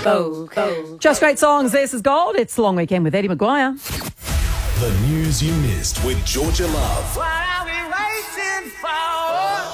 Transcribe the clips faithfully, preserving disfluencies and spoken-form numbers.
Go, go. Just great songs. This is Gold. It's Long Weekend with Eddie Maguire. The news you missed with Georgia Love. What are we waiting for?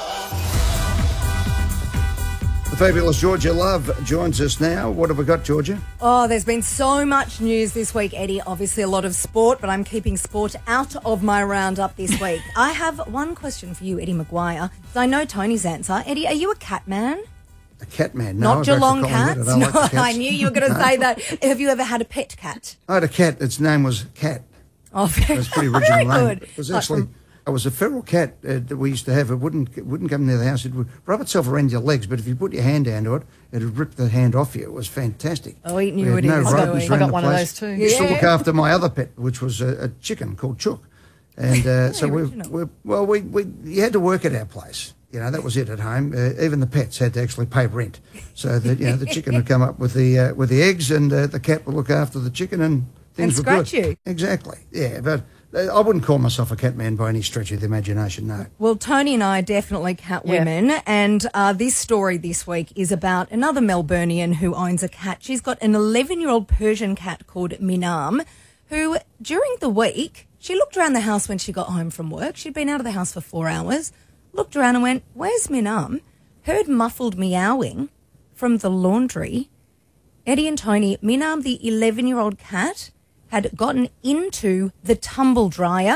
The fabulous Georgia Love joins us now. What have we got, Georgia? Oh, there's been so much news this week, Eddie. Obviously a lot of sport, but I'm keeping sport out of my roundup this week. I have one question for you, Eddie Maguire. So I know Tony's answer. Eddie, are you a cat man? A cat man? No, Not Geelong cats? I, don't no, like the cats. I knew you were going to No. say that. Have you ever had a pet cat? I had a cat. Its name was Cat. Oh, very, It was a pretty original very name. good. It was Like actually... from- It was a feral cat uh, that we used to have. It wouldn't it wouldn't come near the house. It would rub itself around your legs, but if you put your hand down to it, it would rip the hand off you. It was fantastic. Oh, he knew We what had he no was rodents doing. around I got the one of place. those too. We used to Yeah. look after my other pet, which was a, a chicken called Chook. And uh, so we, original. we, well, we, we, you had to work at our place. You know, that was it at home. Uh, even the pets had to actually pay rent, so that you know the chicken would come up with the uh, with the eggs, and uh, the cat would look after the chicken, and things And were good. scratch you. Exactly. Yeah, but uh, I wouldn't call myself a cat man by any stretch of the imagination. No. Well, Tony and I are definitely cat Yeah. women, and uh, this story this week is about another Melburnian who owns a cat. She's got an eleven-year-old Persian cat called Minam, who during the week, she looked around the house when she got home from work. She'd been out of the house for four hours, looked around and went, "Where's Minam?" Heard muffled meowing from the laundry. Eddie and Tony, Minam, the eleven-year-old cat, had gotten into the tumble dryer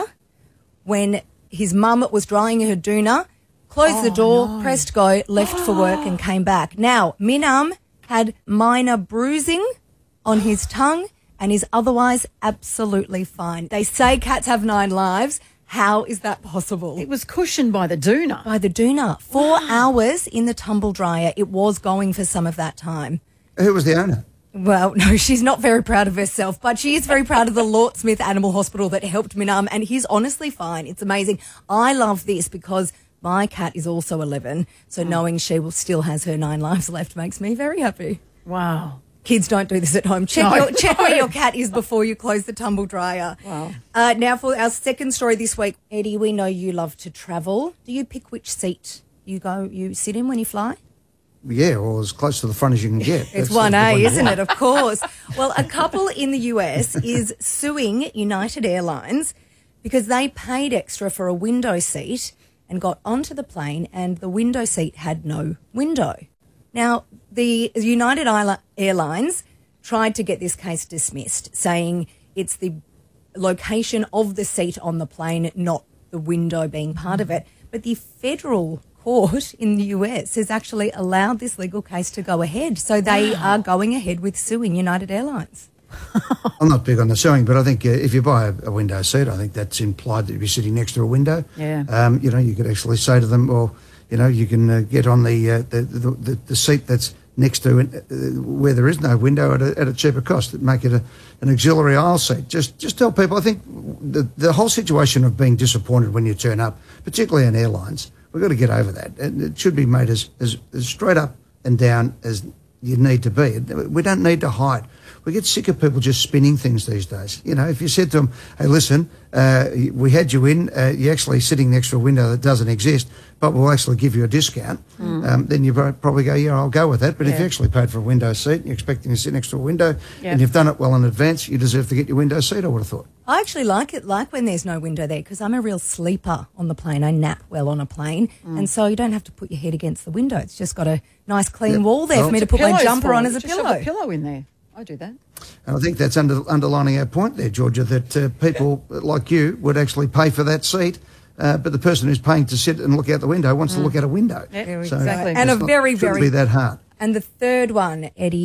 when his mum was drying her doona, closed the door, pressed go, left for work and came back. Now, Minam had minor bruising on his tongue and is otherwise absolutely fine. They say cats have nine lives. How is that possible? It was cushioned by the doona. By the doona. Four hours in the tumble dryer. It was going for some of that time. Who was the owner? Well, no, she's not very proud of herself, but she is very proud of the Lort Smith Animal Hospital that helped Minam, and he's honestly fine. It's amazing. I love this because my cat is also eleven, so knowing she will still has her nine lives left makes me very happy. Wow. Kids, don't do this at home. Check, No. your, check where your cat is before you close the tumble dryer. Wow. Uh, now for our second story this week. Eddie, we know you love to travel. Do you pick which seat you go, you sit in when you fly? Yeah, or as close to the front as you can get. It's That's one the A, one you isn't want. it? Of course. Well, a couple in the U S is suing United Airlines because they paid extra for a window seat and got onto the plane and the window seat had no window. Now, the United Airlines tried to get this case dismissed, saying it's the location of the seat on the plane, not the window being part of it. But the federal court in the U S has actually allowed this legal case to go ahead. So they are going ahead with suing United Airlines. I'm not big on the sewing, but I think uh, if you buy a, a window seat, I think that's implied that you'd be sitting next to a window. Yeah. Um, you know, you could actually say to them, well, you know, you can uh, get on the, uh, the, the, the the seat that's next to it, uh, where there is no window at a, at a cheaper cost, make it a, an auxiliary aisle seat. Just just tell people, I think the, the whole situation of being disappointed when you turn up, particularly in airlines, we've got to get over that. And it should be made as, as, as straight up and down as you need to be. We don't need to hide. We get sick of people just spinning things these days. You know, if you said to them, hey, listen, uh, we had you in, uh, you're actually sitting next to a window that doesn't exist, but we'll actually give you a discount, mm. um, then you probably go, yeah, I'll go with that. But Yeah. if you actually paid for a window seat and you're expecting to sit next to a window Yeah. and you've done it well in advance, you deserve to get your window seat, I would have thought. I actually like it, like when there's no window there, because I'm a real sleeper on the plane. I nap well on a plane, and so you don't have to put your head against the window. It's just got a nice clean Yep. wall there Well, for me to It's put my pillows jumper for on it. as a Just pillow. shove a pillow in there. I do that. And I think that's under, underlining our point there, Georgia, that uh, people like you would actually pay for that seat, uh, but the person who's paying to sit and look out the window wants to look out a window. Yeah, So exactly. And a it's not- very, shouldn't very- be that hard. And the third one, Eddie,